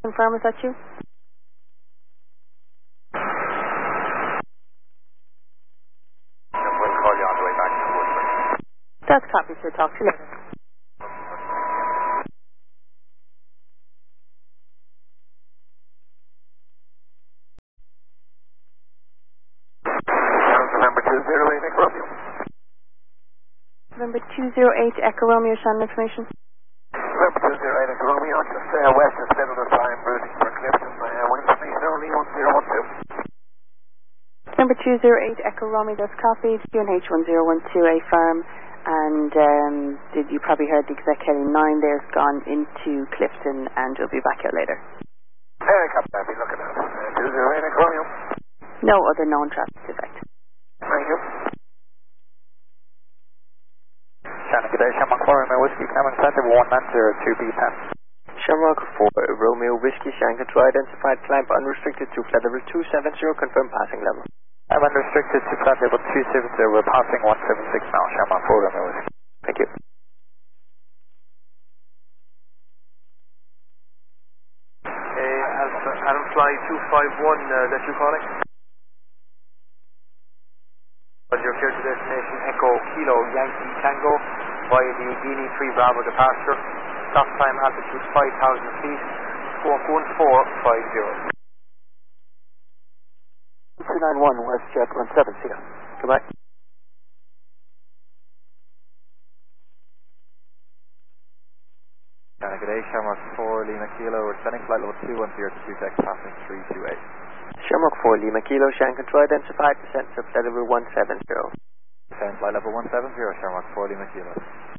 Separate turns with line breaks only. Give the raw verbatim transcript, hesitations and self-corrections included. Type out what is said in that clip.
confirm, is that you?
We'll call you on the way back to Woodford.
That's copy, sir. Talk to you later.
November two zero eight Echo Romeo.
November two zero eight Echo Romeo, channel information.
November two zero eight Echo Romeo, just uh, west of Middleton time, routing for Clifton. Uh, one information only one zero one two.
Number two zero eight Echo Romeo, that's copied. U N H one zero one two, a firm. And um, did you probably heard the exec heading nine there's gone into Clifton and we'll be back out later.
There, copy that. Be looking at uh, two zero eight Echo Romeo.
No other known traffic defect.
Thank you.
Shannon, good day. Shamrock four Romeo Whiskey, Cameron Center, one nine zero two B ten.
Shamrock four Romeo Whiskey, Shanghai Control identified climb unrestricted to flight level two seven zero, confirm passing level.
I'm unrestricted to flight level two seven zero, we're passing one seven six now, Shamrock four Romeo Whiskey.
Thank you.
Okay, Adam Fly two five one, uh, that you calling? But you're clear to destination Echo Kilo Yankee Tango via the Guinea three Bravo departure. Stop time altitude five thousand feet, squawk one four five zero.
two nine one WestJet one seven zero. Goodbye.
Shannon, good day. Shamrock four Lima Kilo, we're sending flight level two one zero to two deck, passing three two eight.
Shamrock four Lima Kilo, Shanghai Control identified descent to flight level one seven zero.
Send flight level one seven zero, Shamrock four Lima Kilo.